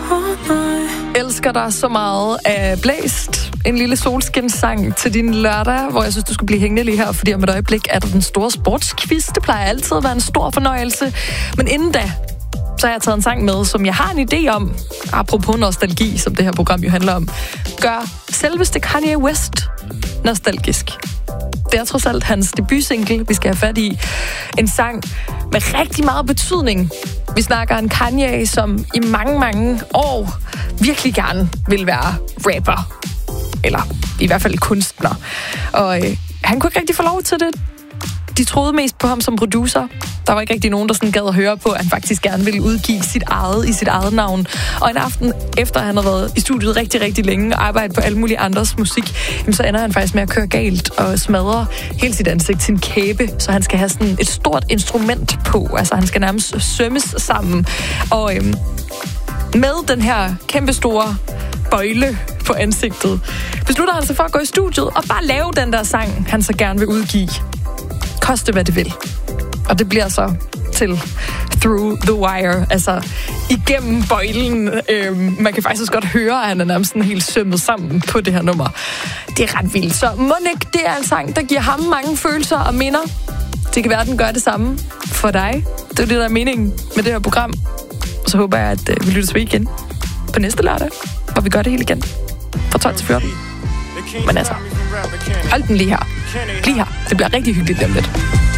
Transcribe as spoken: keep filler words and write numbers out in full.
Elsker dig så meget af Blæst. En lille solskinssang til din lørdag, hvor jeg synes, du skal blive hængende lige her, fordi om et øjeblik er der den store sportsquiz. Det plejer altid at være en stor fornøjelse. Men inden da, så har jeg taget en sang med, som jeg har en idé om, apropos nostalgi, som det her program jo handler om, gør selveste Kanye West nostalgisk. Det er trods alt hans debutsingle, vi skal have fat i. En sang med rigtig meget betydning. Vi snakker en Kanye, som i mange, mange år virkelig gerne vil være rapper. Eller i hvert fald kunstner. Og øh, han kunne ikke rigtig få lov til det. De troede mest på ham som producer. Der var ikke rigtig nogen, der sådan gad at høre på, at han faktisk gerne ville udgive sit eget i sit eget navn. Og en aften, efter han har været i studiet rigtig, rigtig længe og arbejdet på alle mulige andres musik, så ender han faktisk med at køre galt og smadre hele sit ansigt, sin kæbe, så han skal have sådan et stort instrument på. Altså, han skal nærmest sømmes sammen. Og øhm, med den her kæmpestore bøjle på ansigtet, beslutter han sig for at gå i studiet og bare lave den der sang, han så gerne vil udgive. Koste hvad det vil. Og det bliver så til Through the Wire, altså igennem bøjlen. Øhm, man kan faktisk godt høre, at han er nærmest helt sømmet sammen på det her nummer. Det er ret vildt. Så Monik, det er en sang, der giver ham mange følelser og minder. Det kan være, at den gør det samme for dig. Det er det, der er meningen med det her program. Og så håber jeg, at øh, vi lyttes ved igen på næste lørdag, hvor vi gør det hele igen. Fra tolv til fjorten. Men altså, hold den lige her. Lige her. Det bliver rigtig hyggeligt dem lidt.